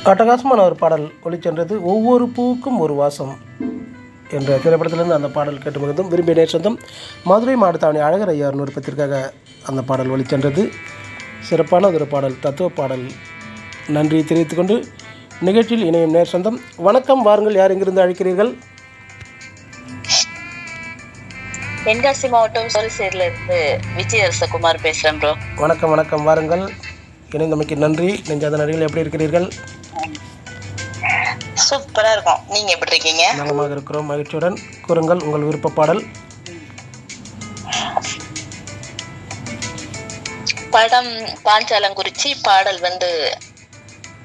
அட்டகாசமான ஒரு பாடல் ஒளிச்சென்றது. ஒவ்வொரு பூவுக்கும் ஒரு வாசம் என்ற திரைப்படத்திலிருந்து அந்த பாடல் கேட்டு மகிழ்ந்தும் விரும்பிய நேர் சொந்தம் மதுரை மாவட்டத்தாவணி அழகர் ஐயார் விருப்பத்திற்காக அந்த பாடல் ஒளிச்சென்றது. சிறப்பான ஒரு பாடல், தத்துவ பாடல். நன்றி தெரிவித்துக் கொண்டு நிகழ்ச்சியில் இணையும் நேர் சொந்தம். வணக்கம், வாருங்கள். யார் எங்கிருந்து அழைக்கிறீர்கள்? தென்காசி மாவட்டம் சோழிசேரில இருந்து விஜயரசகுமார் பேசுறேன் ப்ரோ. வணக்கம் வணக்கம், வாருங்கள். இணைந்தமைக்கு நன்றி. நெஞ்சாத நடிகள் எப்படி இருக்கிறீர்கள்? சூப்பரா இருக்கும். நீங்க எப்படி இருக்கீங்க? நலமாக இருக்கிறோம், மகிழ்ச்சியுடன். கூறுங்கள் உங்கள் விருப்ப பாடல். படம் பாஞ்சாலங்குறிச்சி, பாடல்